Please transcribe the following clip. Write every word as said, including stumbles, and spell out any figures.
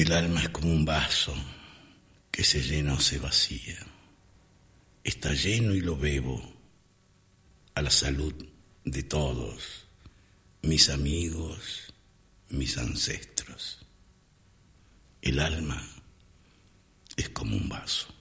El alma es como un vaso que se llena o se vacía. Está lleno y lo bebo a la salud de todos, mis amigos, mis ancestros. El alma es como un vaso.